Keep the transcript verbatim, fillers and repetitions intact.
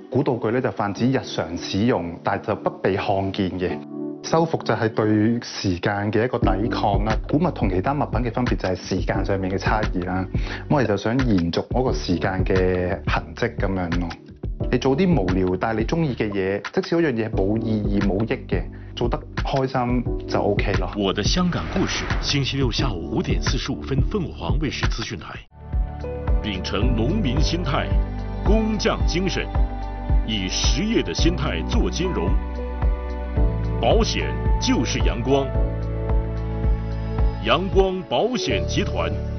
古道具咧就泛指日常使用，但係就不被看見嘅。修復就係對時間嘅一個抵抗啦。古物同其他物品嘅分別就係時間上面嘅差異啦。咁我哋就想延續嗰個時間嘅痕跡咁樣咯。你做啲無聊但係你中意嘅嘢，即使嗰樣嘢冇意義冇益嘅，做得開心就 OK 咯。 我的香港故事，星期六下午五點四十五分，鳳凰衛視資訊台。秉承農民心態，工匠精神，以實業的心態做金融。保險就是陽光，陽光保險集團。